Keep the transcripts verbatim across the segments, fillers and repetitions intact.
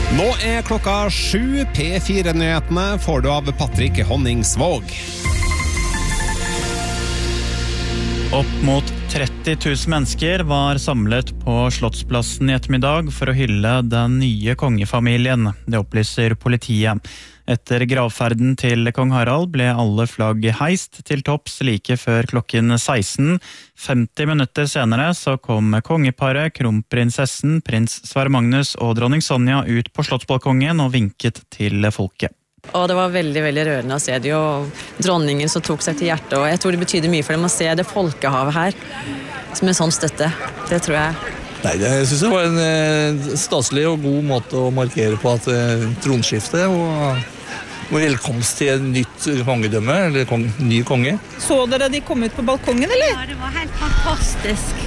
Nå er klokka sju, P fire-nyhetene får du av Patrick Honningsvåg. Opp mot tretti tusen mennesker var samlet på Slottsplassen i ettermiddag for å hylle den nye kongefamilien, det opplyser politiet. Etter gravferden til kong Harald ble alle flagg heist til topps like før klokken seksten. femti minutter senere så kom kongeparet, kronprinsessen, prins Sverre Magnus og dronning Sonja ut på slottsbalkongen og vinket til folket. Og det var veldig, veldig rørende å se det, og dronningen som tok seg til hjertet, og jeg tror det betyder mye for dem å se det folkehavet her, som en sånn støtte. Det tror jeg. Nei, det synes jeg var en eh, staselig og god måte å markere på at eh, tronskifte og, og velkomst til et nytt kongedømme, eller kong, ny konge. Så dere de kom ut på balkongen, eller? Ja, det var helt fantastisk.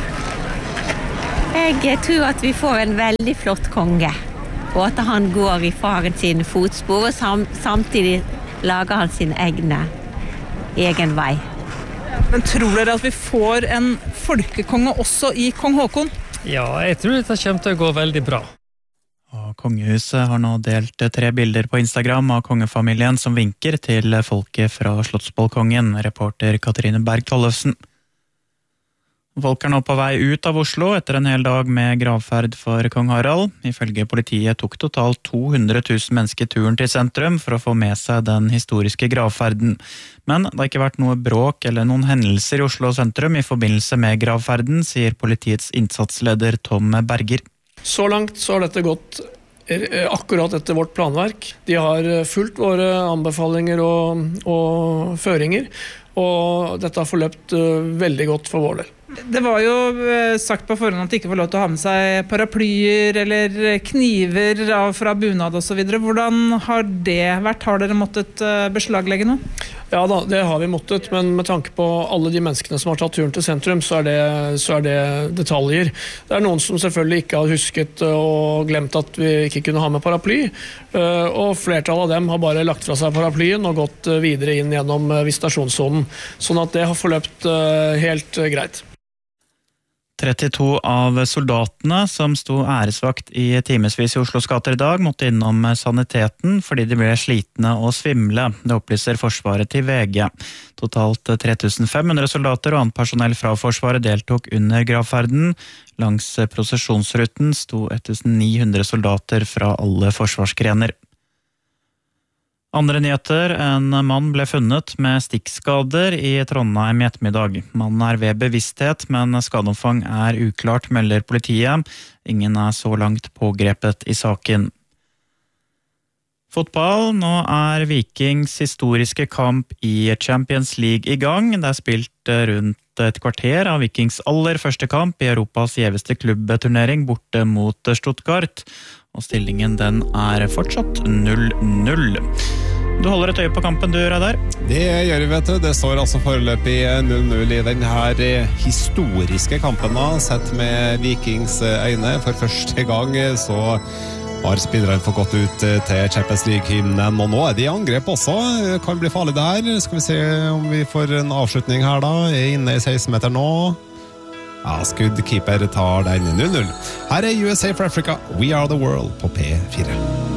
Jeg tror at vi får en veldig flott konge, og at han går i faren sine fotspor, og sam, samtidig lager han sin egne, egen vei. Men tror dere at vi får en folkekonge også i kong Håkon? Ja, jeg tror det kommer til å gå veldig bra. Og kongehuset har nå delt tre bilder på Instagram av kongefamilien som vinker til folket fra Slottsbalkongen, reporter Katrine Berg-Tollefsen. Folk er nå på vei ut av Oslo etter en hel dag med gravferd for kong Harald. Ifølge politiet tok totalt to hundre tusen mennesker turen til sentrum for å få med seg den historiske gravferden. Men det har ikke vært noe bråk eller noen hendelser i Oslo sentrum i forbindelse med gravferden, sier politiets innsatsleder Tom Berger. Så langt så har dette gått akkurat etter vårt planverk. De har fulgt våre anbefalinger og, og føringer, og dette har forløpt veldig godt for vår del. Det var jo sagt på forhånd at de ikke får lov til å ha med seg paraplyer eller kniver fra bunad og så videre. Hvordan har det vært? Har dere måttet beslaglegge noe? Ja da, det har vi måttet, men med tanke på alle de menneskene som har tatt turen til sentrum, så er det, så er det detaljer. Det er noen som selvfølgelig ikke har husket og glemt at vi ikke kunne ha med paraply, og flertallet av dem har bare lagt fra seg paraplyen og gått videre inn gjennom visitasjonssonen, sånn at det har forløpt helt greit. trettito av soldatene som sto æresvakt i timesvis i Oslos gater i dag måtte innom saniteten fordi de ble slitne og svimle. Det opplyser Forsvaret til V G. Totalt tre tusen fem hundre soldater og annet personell fra Forsvaret deltok under gravferden. Langs prosesjonsruten sto ett tusen ni hundre soldater fra alle forsvarsgrener. Andre nyheter, en mann ble funnet med stikkskader i Trondheim i ettermiddag. Mannen er ved bevissthet, men skadeomfang er uklart, melder politiet. Ingen er så langt pågrepet i saken. Fotball, nå er Vikings historiske kamp i Champions League i gang. Det er spilt rundt et kvarter av Vikings aller første kamp i Europas gjeveste klubbturnering borte mot Stuttgart. Og stillingen den er fortsatt null null. Du holder et øye på kampen du, Reidar? Det gjør vi, vet du. Det står altså foreløpig null null i denne historiske kampen, sett med Vikings øyne. For første gang så har spillerne fått gått ut til Champions League-hymnen, og nå er de i angrep også. Kan bli farlig det her. Skal vi se om vi får en avslutning her da. Er inne i seksten meter nå. Ja, skuddkeeper tar den null null. Her er U S A for Africa, We Are the World på P fire.